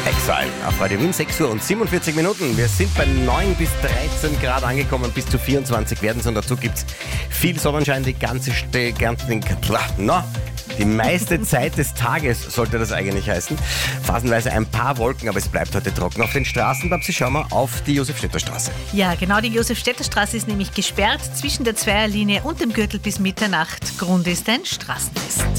Exile auf Radio Wien, 6 Uhr und 47 Minuten. Wir sind bei 9 bis 13 Grad angekommen, bis zu 24 werden es und dazu gibt es viel Sonnenschein, die meiste Zeit des Tages sollte das eigentlich heißen. Phasenweise ein paar Wolken, aber es bleibt heute trocken. Auf den Straßen, Babsi, schauen wir auf die Josef-Städter-Straße. Ja, genau, die Josef-Städter-Straße ist nämlich gesperrt zwischen der Zweierlinie und dem Gürtel bis Mitternacht. Grund ist ein Straßenfest.